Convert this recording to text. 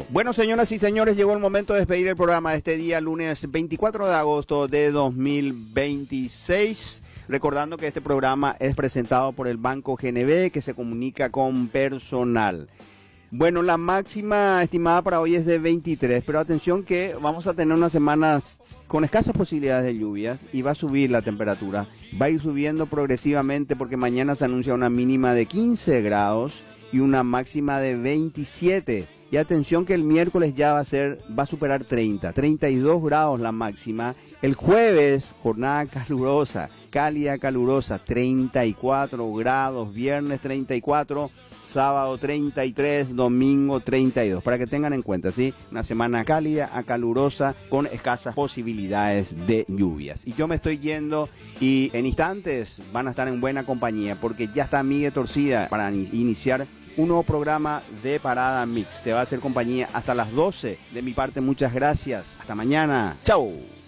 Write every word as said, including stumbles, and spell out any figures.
Bueno, señoras y señores, llegó el momento de despedir el programa de este día, lunes veinticuatro de agosto de dos mil veintiséis. Recordando que este programa es presentado por el Banco G N B, que se comunica con personal. Bueno, la máxima estimada para hoy es de veintitrés, pero atención que vamos a tener unas semanas con escasas posibilidades de lluvias y va a subir la temperatura. Va a ir subiendo progresivamente porque mañana se anuncia una mínima de quince grados y una máxima de veintisiete. Y atención que el miércoles ya va a ser, va a superar treinta, treinta y dos grados la máxima. El jueves, jornada calurosa, cálida calurosa, treinta y cuatro grados, viernes treinta y cuatro, sábado treinta y tres, domingo treinta y dos. Para que tengan en cuenta, ¿sí? Una semana cálida a calurosa con escasas posibilidades de lluvias. Y yo me estoy yendo y en instantes van a estar en buena compañía porque ya está Miguel Torcida para iniciar un nuevo programa de Parada Mix. Te va a hacer compañía hasta las doce. De mi parte, muchas gracias. Hasta mañana. Chau.